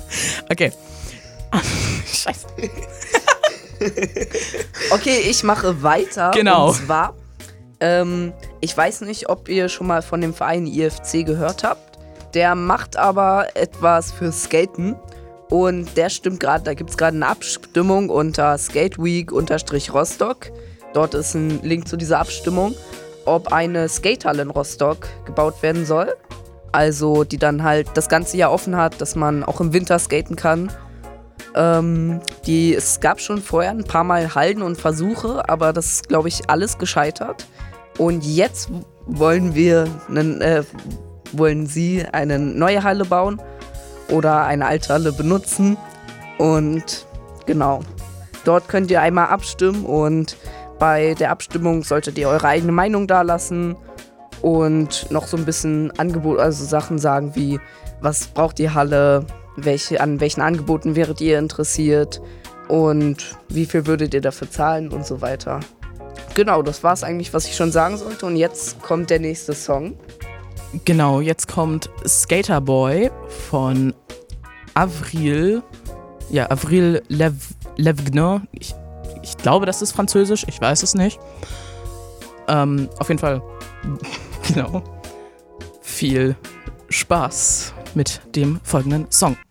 Okay. Scheiße. Okay, ich mache weiter. Genau. Und zwar, ich weiß nicht, ob ihr schon mal von dem Verein IFC gehört habt. Der macht aber etwas für Skaten. Und der stimmt gerade, da gibt es gerade eine Abstimmung unter skateweek_Rostock. Dort ist ein Link zu dieser Abstimmung, ob eine Skatehalle in Rostock gebaut werden soll. Also die dann halt das ganze Jahr offen hat, dass man auch im Winter skaten kann. Es gab schon vorher ein paar Mal Hallen und Versuche, aber das ist, glaube ich, alles gescheitert. Und jetzt wollen sie eine neue Halle bauen oder eine alte Halle benutzen. Und genau, dort könnt ihr einmal abstimmen und bei der Abstimmung solltet ihr eure eigene Meinung dalassen und noch so ein bisschen Angebot, also Sachen sagen wie, was braucht die Halle, an welchen Angeboten wäret ihr interessiert und wie viel würdet ihr dafür zahlen und so weiter. Genau, das war's eigentlich, was ich schon sagen sollte. Und jetzt kommt der nächste Song. Genau, jetzt kommt Skater Boy von Avril Lavigne. Ich glaube, das ist französisch, ich weiß es nicht. Auf jeden Fall, genau, viel Spaß mit dem folgenden Song.